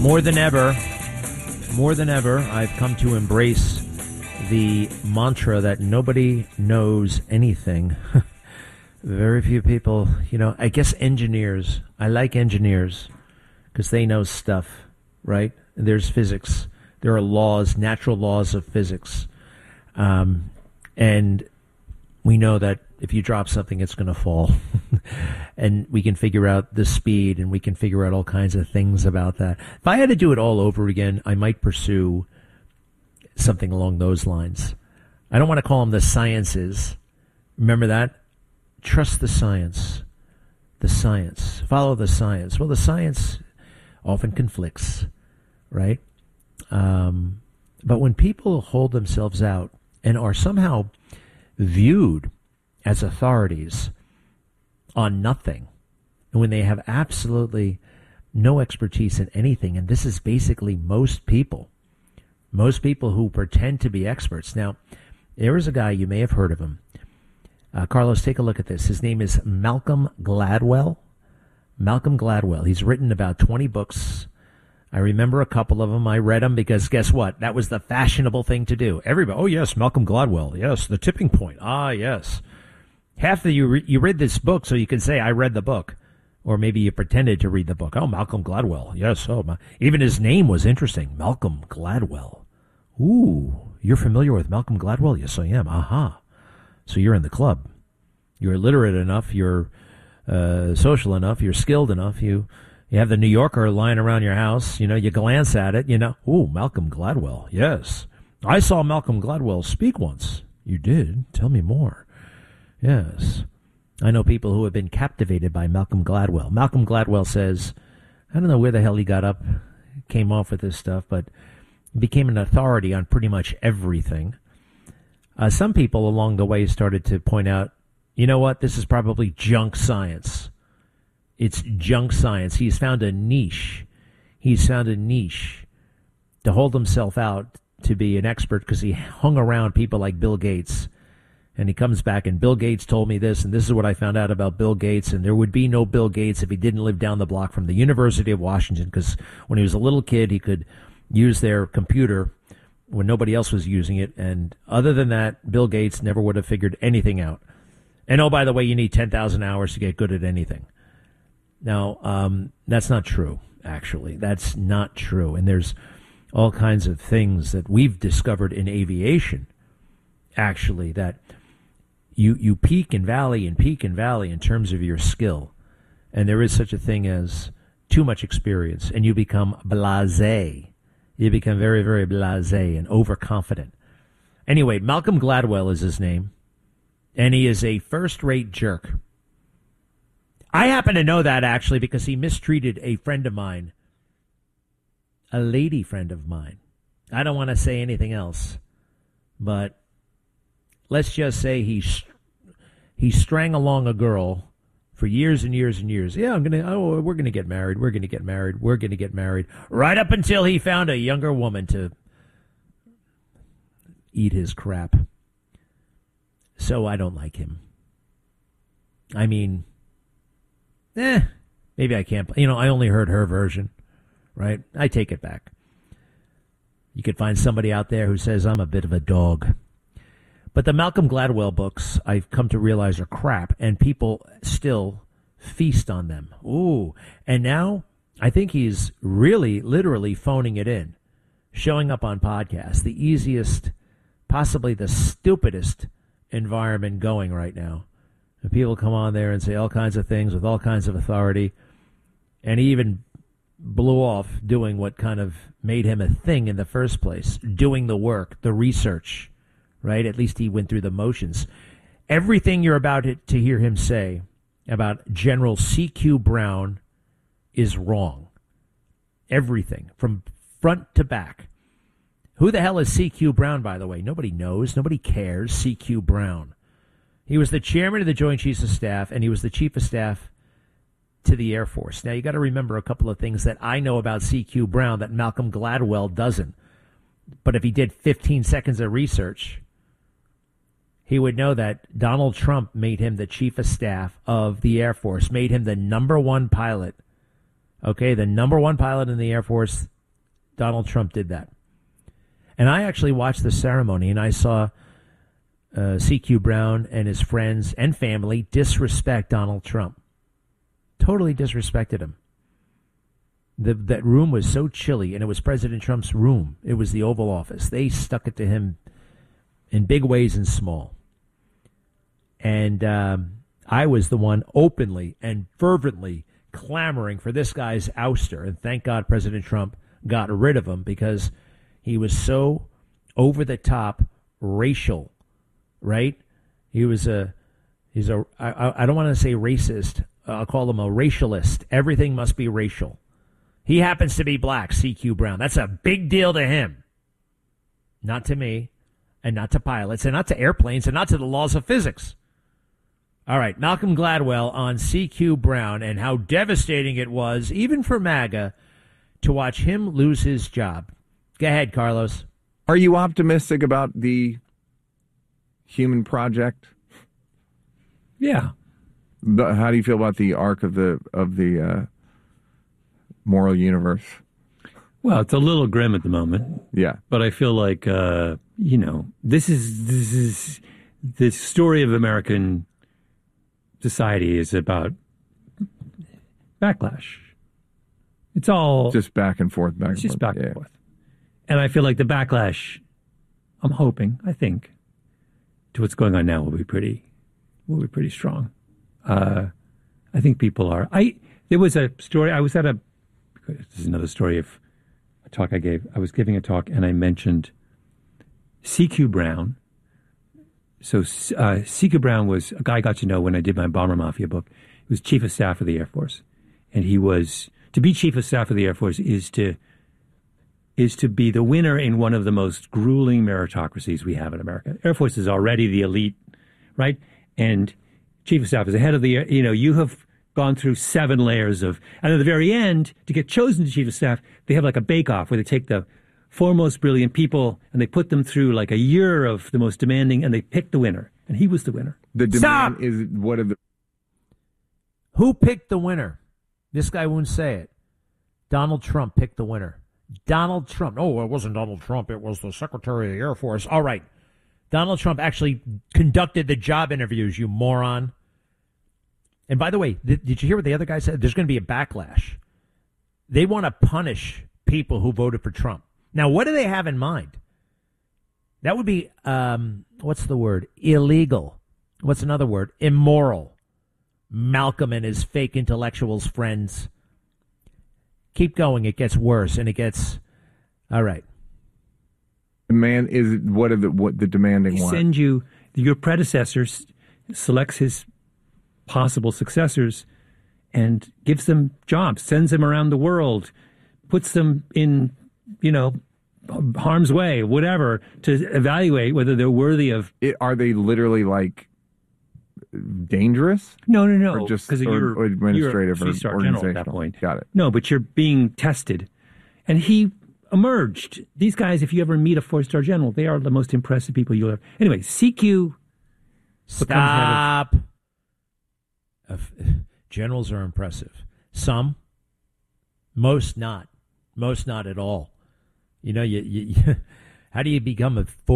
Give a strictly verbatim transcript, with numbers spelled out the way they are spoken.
More than ever, more than ever, I've come to embrace the mantra that nobody knows anything. Very few people, you know, I guess engineers. I like engineers because they know stuff, right? There's physics. There are laws, natural laws of physics. Um, and we know that if you drop something, it's going to fall. And we can figure out the speed, and we can figure out all kinds of things about that. If I had to do it all over again, I might pursue something along those lines. I don't want to call them the sciences. Remember that? Trust the science. The science. Follow the science. Well, the science often conflicts, right? Um, but when people hold themselves out and are somehow viewed as authorities on nothing, and when they have absolutely no expertise in anything, and this is basically most people, most people who pretend to be experts. Now, there is a guy, you may have heard of him. Uh, Carlos, take a look at this. His name is Malcolm Gladwell. Malcolm Gladwell. He's written about twenty books. I remember a couple of them. I read them because guess what? That was the fashionable thing to do. Everybody, oh, yes, Malcolm Gladwell. Yes, The Tipping Point. Ah, yes. Half of you, re- you read this book so you can say, I read the book. Or maybe you pretended to read the book. Oh, Malcolm Gladwell. Yes. Oh, my. Even his name was interesting. Malcolm Gladwell. Ooh, you're familiar with Malcolm Gladwell? Yes, I am. Aha. So you're in the club. You're literate enough. You're uh, social enough. You're skilled enough. You you have the New Yorker lying around your house. You know, you glance at it. You know, ooh, Malcolm Gladwell. Yes. I saw Malcolm Gladwell speak once. You did? Tell me more. Yes. I know people who have been captivated by Malcolm Gladwell. Malcolm Gladwell says, I don't know where the hell he got up, came off with this stuff, but became an authority on pretty much everything. Uh, some people along the way started to point out, you know what, this is probably junk science. It's junk science. He's found a niche. He's found a niche to hold himself out to be an expert because he hung around people like Bill Gates. And he comes back, and Bill Gates told me this, and this is what I found out about Bill Gates, and there would be no Bill Gates if he didn't live down the block from the University of Washington, because when he was a little kid, he could use their computer when nobody else was using it, and other than that, Bill Gates never would have figured anything out. And oh, by the way, you need ten thousand hours to get good at anything. Now, um, that's not true, actually. That's not true, and there's all kinds of things that we've discovered in aviation, actually, that You you peak and valley and peak and valley in terms of your skill. And there is such a thing as too much experience, and you become blasé. You become very, very blasé and overconfident. Anyway, Malcolm Gladwell is his name, and he is a first-rate jerk. I happen to know that, actually, because he mistreated a friend of mine, a lady friend of mine. I don't want to say anything else, but let's just say he he strang along a girl for years and years and years. Yeah, I'm gonna. Oh, we're gonna get married. We're gonna get married. We're gonna get married. Right up until he found a younger woman to eat his crap. So I don't like him. I mean, eh, maybe I can't. You know, I only heard her version, right? I take it back. You could find somebody out there who says I'm a bit of a dog. But the Malcolm Gladwell books, I've come to realize, are crap, and people still feast on them. Ooh. And now I think he's really, literally phoning it in, showing up on podcasts, the easiest, possibly the stupidest environment going right now. And people come on there and say all kinds of things with all kinds of authority, and he even blew off doing what kind of made him a thing in the first place, doing the work, the research. Right? At least he went through the motions. Everything you're about to hear him say about General C Q Brown is wrong. Everything, from front to back. Who the hell is C Q Brown, by the way? Nobody knows. Nobody cares. C Q Brown. He was the chairman of the Joint Chiefs of Staff, and he was the chief of staff to the Air Force. Now, you got to remember a couple of things that I know about C Q Brown that Malcolm Gladwell doesn't. But if he did fifteen seconds of research, he would know that Donald Trump made him the chief of staff of the Air Force, made him the number one pilot, okay, the number one pilot in the Air Force Donald Trump did that. And I actually watched the ceremony, and I saw uh, C Q Brown and his friends and family disrespect Donald Trump. Totally disrespected him. The, that room was so chilly, and it was President Trump's room. It was the Oval Office. They stuck it to him in big ways and small. And um, I was the one openly and fervently clamoring for this guy's ouster. And thank God President Trump got rid of him, because he was so over the top racial, right? He was a, he's a, I, I don't want to say racist. I'll call him a racialist. Everything must be racial. He happens to be black, C Q Brown. That's a big deal to him. Not to me, and not to pilots, and not to airplanes, and not to the laws of physics. All right, Malcolm Gladwell on C Q Brown and how devastating it was, even for MAGA, to watch him lose his job. Go ahead, Carlos. Are you optimistic about the Human Project? Yeah. The, how do you feel about the arc of the of the uh, moral universe? Well, it's a little grim at the moment. Yeah, but I feel like uh, you know this is this is the story of American society is about backlash. It's all just back and forth, back it's and just forth. back yeah. and forth. And I feel like the backlash, I'm hoping, I think, to what's going on now will be pretty, will be pretty strong. Uh, I think people are. I there was a story. I was at a. This is another story of a talk I gave. I was giving a talk and I mentioned C Q Brown. So uh, C Q Brown was a guy I got to know when I did my Bomber Mafia book. He was chief of staff of the Air Force, and he was to be chief of staff of the Air Force is to is to be the winner in one of the most grueling meritocracies we have in America. Air Force is already the elite, right? And chief of staff is the head of the, you know, you have gone through seven layers of, and at the very end, to get chosen to chief of staff, they have like a bake-off where they take the foremost brilliant people and they put them through like a year of the most demanding, and they pick the winner. And he was the winner. The demand Stop! is what are the... Who picked the winner? This guy won't say it. Donald Trump picked the winner. Donald Trump. Oh, it wasn't Donald Trump. It was the Secretary of the Air Force. All right. Donald Trump actually conducted the job interviews, you moron. And by the way, th- did you hear what the other guy said? There's going to be a backlash. They want to punish people who voted for Trump. Now, what do they have in mind? That would be, um, what's the word? Illegal. What's another word? Immoral. Malcolm and his fake intellectuals friends. Keep going. It gets worse, and it gets... All right. Demand is what are the what the demanding They one? send you, your predecessor selects his possible successors and gives them jobs, sends them around the world, puts them in, you know, harm's way, whatever, to evaluate whether they're worthy of... It, are they literally like dangerous? No, no, no. Or just because or, you're or administrative you're a or three-star general organizational? at that point. Got it. No, but you're being tested. And he emerged. These guys, if you ever meet a four-star general, they are the most impressive people you'll ever... Anyway, C Q... Stop. Of, generals are impressive. Some. Most not. Most not at all. You know, you, you, you how do you become a